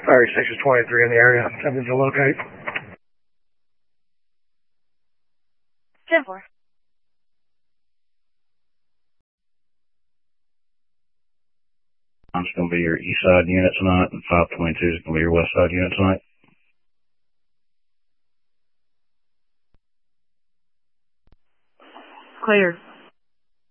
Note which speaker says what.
Speaker 1: Fire 6 is 23 in the area. Attempting to locate.
Speaker 2: 10-4.
Speaker 3: It's going to be your east side unit tonight, and 522 is going to be your west side unit tonight.
Speaker 2: Clear.